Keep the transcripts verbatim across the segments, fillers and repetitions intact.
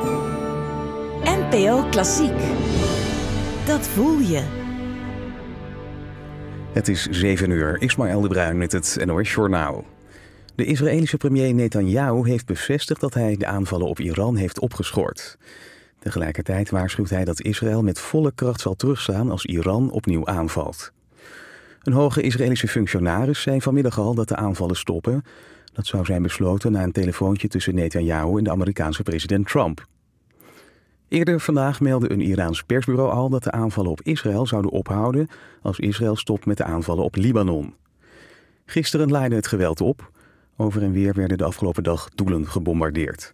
N P O Klassiek. Dat voel je. Het is zeven uur. Ismaël de Bruin met het N O S-journaal. De Israëlische premier Netanyahu heeft bevestigd dat hij de aanvallen op Iran heeft opgeschort. Tegelijkertijd waarschuwt hij dat Israël met volle kracht zal terugslaan als Iran opnieuw aanvalt. Een hoge Israëlische functionaris zei vanmiddag al dat de aanvallen stoppen. Dat zou zijn besloten na een telefoontje tussen Netanyahu en de Amerikaanse president Trump. Eerder vandaag meldde een Iraans persbureau al dat de aanvallen op Israël zouden ophouden als Israël stopt met de aanvallen op Libanon. Gisteren laaide het geweld op. Over en weer werden de afgelopen dag doelen gebombardeerd.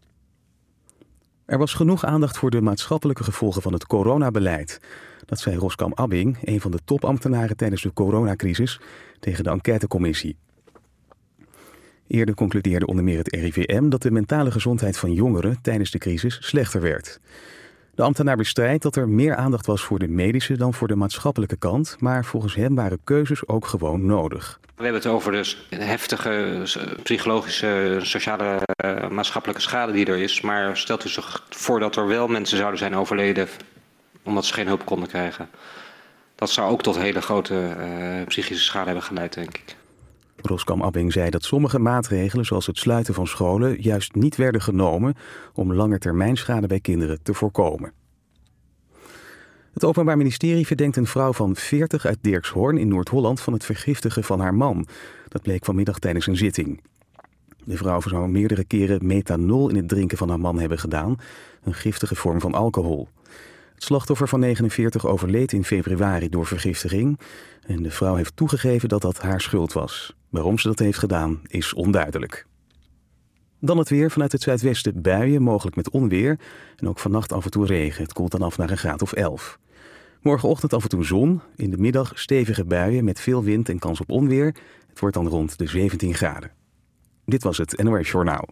Er was genoeg aandacht voor de maatschappelijke gevolgen van het coronabeleid. Dat zei Roskam Abbing, een van de topambtenaren tijdens de coronacrisis, tegen de enquêtecommissie. Eerder concludeerde onder meer het R I V M dat de mentale gezondheid van jongeren tijdens de crisis slechter werd. De ambtenaar bestrijdt dat er meer aandacht was voor de medische dan voor de maatschappelijke kant, maar volgens hem waren keuzes ook gewoon nodig. We hebben het over de heftige psychologische, sociale, uh, maatschappelijke schade die er is. Maar stelt u zich voor dat er wel mensen zouden zijn overleden omdat ze geen hulp konden krijgen. Dat zou ook tot hele grote uh, psychische schade hebben geleid, denk ik. Roskam Abbing zei dat sommige maatregelen, zoals het sluiten van scholen, juist niet werden genomen om langetermijnschade bij kinderen te voorkomen. Het Openbaar Ministerie verdenkt een vrouw van veertig uit Dirkshoorn in Noord-Holland van het vergiftigen van haar man. Dat bleek vanmiddag tijdens een zitting. De vrouw zou meerdere keren methanol in het drinken van haar man hebben gedaan, een giftige vorm van alcohol. Het slachtoffer van negenenveertig overleed in februari door vergiftiging en de vrouw heeft toegegeven dat dat haar schuld was. Waarom ze dat heeft gedaan is onduidelijk. Dan het weer. Vanuit het zuidwesten buien, mogelijk met onweer. En ook vannacht af en toe regen. Het koelt dan af naar een graad of elf. Morgenochtend af en toe zon. In de middag stevige buien met veel wind en kans op onweer. Het wordt dan rond de zeventien graden. Dit was het N O S-journaal.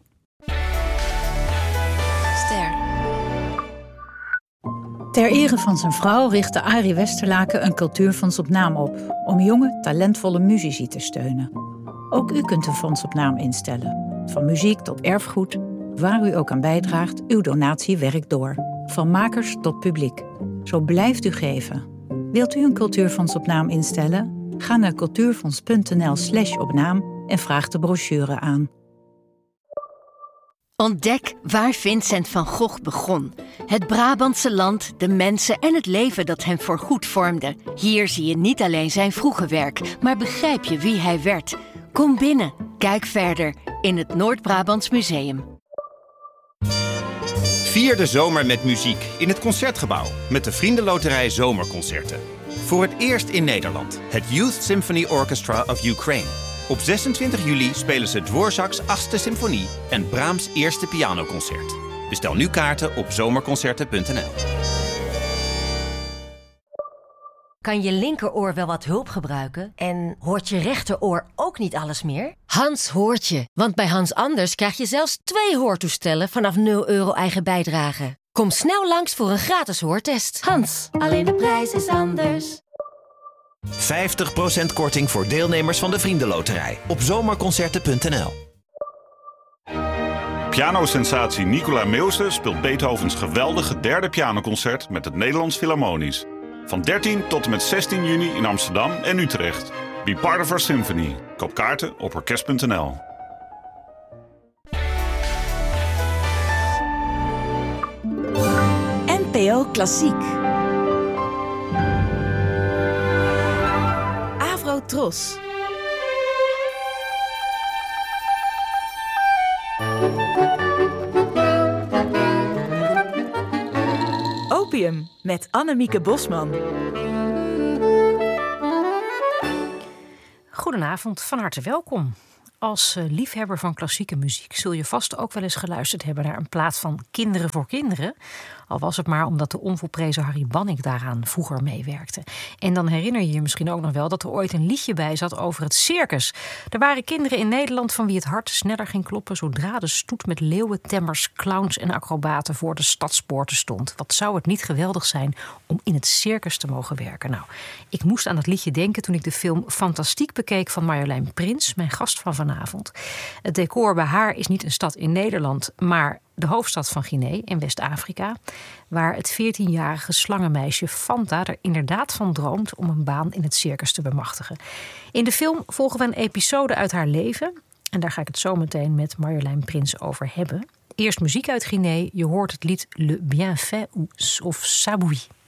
Ster. Ter ere van zijn vrouw richtte Arie Westerlaken een cultuurfonds op naam op, om jonge, talentvolle muzici te steunen. Ook u kunt een fonds op naam instellen. Van muziek tot erfgoed, waar u ook aan bijdraagt, uw donatie werkt door. Van makers tot publiek. Zo blijft u geven. Wilt u een cultuurfonds op naam instellen? Ga naar cultuurfonds.nl slash op naam en vraag de brochure aan. Ontdek waar Vincent van Gogh begon. Het Brabantse land, de mensen en het leven dat hem voorgoed vormde. Hier zie je niet alleen zijn vroege werk, maar begrijp je wie hij werd. Kom binnen, kijk verder in het Noord-Brabants Museum. Vier de zomer met muziek in het Concertgebouw met de Vriendenloterij Zomerconcerten. Voor het eerst in Nederland, het Youth Symphony Orchestra of Ukraine. Op zesentwintig juli spelen ze Dvorak's achtste symfonie en Brahms' eerste pianoconcert. Bestel nu kaarten op zomerconcerten punt n l. Kan je linkeroor wel wat hulp gebruiken? En hoort je rechteroor ook niet alles meer? Hans hoort je, want bij Hans Anders krijg je zelfs twee hoortoestellen vanaf nul euro eigen bijdrage. Kom snel langs voor een gratis hoortest. Hans, alleen de prijs is anders. vijftig procent korting voor deelnemers van de Vriendenloterij op zomerconcerten punt n l. Pianosensatie Nicola Meeuwse speelt Beethovens geweldige derde pianoconcert met het Nederlands Philharmonisch. Van dertien tot en met zestien juni in Amsterdam en Utrecht. Be part of our symphony. Koop kaarten op orkest punt n l. N P O Klassiek. Avro Tros. Opium met Annemieke Bosman. Goedenavond, van harte welkom. Als uh, liefhebber van klassieke muziek zul je vast ook wel eens geluisterd hebben naar een plaat van Kinderen voor Kinderen. Al was het maar omdat de onvolprezen Harry Bannink daaraan vroeger meewerkte. En dan herinner je je misschien ook nog wel dat er ooit een liedje bij zat over het circus. Er waren kinderen in Nederland van wie het hart sneller ging kloppen zodra de stoet met leeuwen, temmers, clowns en acrobaten voor de stadspoorten stond. Wat zou het niet geweldig zijn om in het circus te mogen werken? Nou, ik moest aan dat liedje denken toen ik de film Fantastiek bekeek van Marjolein Prins, mijn gast van vanavond. vanavond. Het decor bij haar is niet een stad in Nederland, maar de hoofdstad van Guinea in West-Afrika, waar het veertienjarige slangenmeisje Fanta er inderdaad van droomt om een baan in het circus te bemachtigen. In de film volgen we een episode uit haar leven en daar ga ik het zo meteen met Marjolein Prins over hebben. Eerst muziek uit Guinea, je hoort het lied Le Bienfait of Saboui.